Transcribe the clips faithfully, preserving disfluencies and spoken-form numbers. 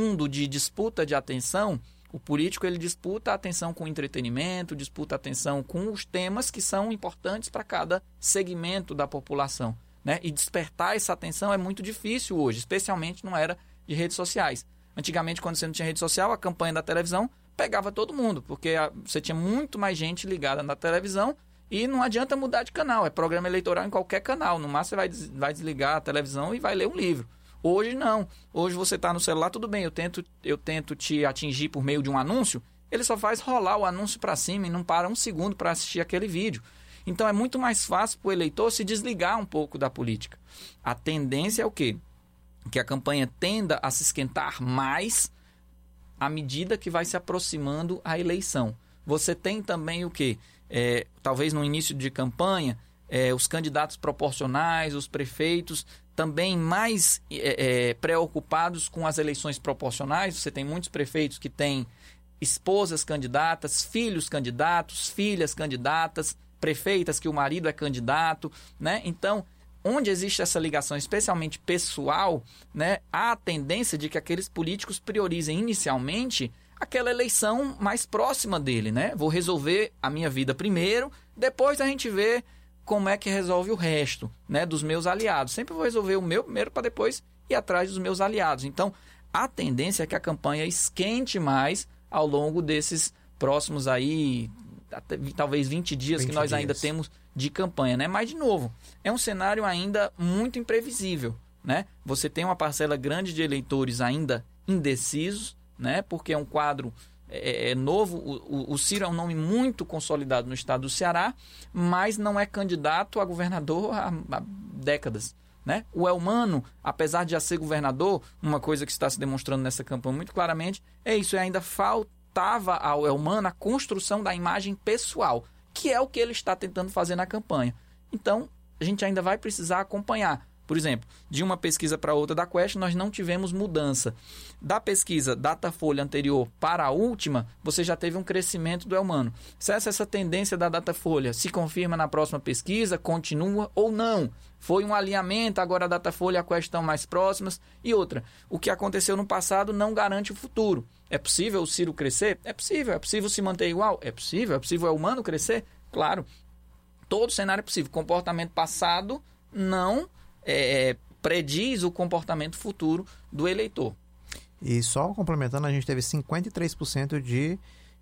mundo de disputa de atenção, o político ele disputa a atenção com entretenimento, disputa a atenção com os temas que são importantes para cada segmento da população, né? E despertar essa atenção é muito difícil hoje, especialmente numa era de redes sociais. Antigamente, quando você não tinha rede social, a campanha da televisão pegava todo mundo, porque a, você tinha muito mais gente ligada na televisão e não adianta mudar de canal, é programa eleitoral em qualquer canal. No máximo você vai, des, vai desligar a televisão e vai ler um livro. Hoje não. Hoje você está no celular, tudo bem, eu tento, eu tento te atingir por meio de um anúncio, ele só faz rolar o anúncio para cima e não para um segundo para assistir aquele vídeo. Então é muito mais fácil para o eleitor se desligar um pouco da política. A tendência é o quê? Que a campanha tenda a se esquentar mais à medida que vai se aproximando a eleição. Você tem também o quê? É, talvez no início de campanha, é, os candidatos proporcionais, os prefeitos, também mais é, é, preocupados com as eleições proporcionais. Você tem muitos prefeitos que têm esposas candidatas, filhos candidatos, filhas candidatas, prefeitas que o marido é candidato, né? Então, onde existe essa ligação, especialmente pessoal, né, há a tendência de que aqueles políticos priorizem inicialmente aquela eleição mais próxima dele, né? Vou resolver a minha vida primeiro, depois a gente vê como é que resolve o resto, né, dos meus aliados. Sempre vou resolver o meu primeiro para depois ir atrás dos meus aliados. Então, a tendência é que a campanha esquente mais ao longo desses próximos aí, até, talvez vinte dias que nós dias. ainda temos de campanha, né? Mas, de novo, é um cenário ainda muito imprevisível, né? Você tem uma parcela grande de eleitores ainda indecisos, né? Porque é um quadro é, é novo. O, o, o Ciro é um nome muito consolidado no estado do Ceará, mas não é candidato a governador há, há décadas, né? O Elmano, apesar de já ser governador, uma coisa que está se demonstrando nessa campanha muito claramente é isso, é ainda faltava ao Elmano a construção da imagem pessoal, que é o que ele está tentando fazer na campanha. Então, a gente ainda vai precisar acompanhar. Por exemplo, de uma pesquisa para outra da Quest, nós não tivemos mudança. Da pesquisa Datafolha anterior para a última, você já teve um crescimento do Elmano. Se essa, essa tendência da Datafolha se confirma na próxima pesquisa, continua ou não? Foi um alinhamento, agora a Datafolha e a Quest estão mais próximas. E outra, o que aconteceu no passado não garante o futuro. É possível o Ciro crescer? É possível. É possível se manter igual? É possível. É possível o Elmano crescer? Claro. Todo cenário é possível. Comportamento passado não é, prediz o comportamento futuro do eleitor. E só complementando, a gente teve cinquenta e três por cento de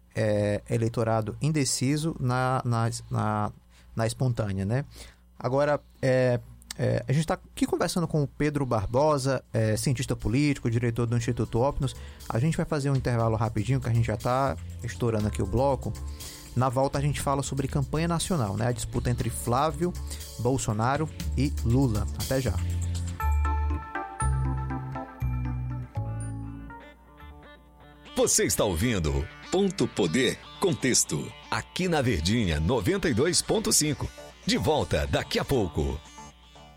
é, eleitorado indeciso na, na, na, na espontânea, né? Agora, é, é, a gente está aqui conversando com o Pedro Barbosa, é, cientista político, diretor do Instituto Opnos. A gente vai fazer um intervalo rapidinho, que a gente já está estourando aqui o bloco. Na volta a gente fala sobre campanha nacional, né? A disputa entre Flávio, Bolsonaro e Lula. Até já. Você está ouvindo Ponto Poder Contexto, aqui na Verdinha noventa e dois ponto cinco. De volta daqui a pouco.